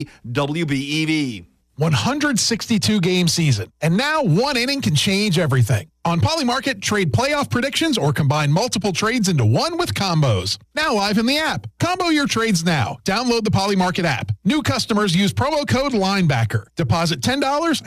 WBEV. 162-game season, and now one inning can change everything. On Polymarket, trade playoff predictions or combine multiple trades into one with combos. Now live in the app. Combo your trades now. Download the Polymarket app. New customers use promo code LINEBACKER. Deposit $10